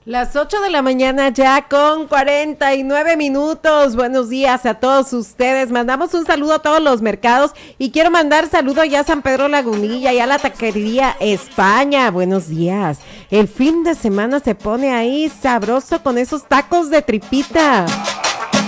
Las 8 de la mañana ya con 49 minutos. Buenos días a todos ustedes. Mandamos un saludo a todos los mercados y quiero mandar saludo ya a San Pedro Lagunilla y a la Taquería España. Buenos días. El fin de semana se pone ahí sabroso con esos tacos de tripita.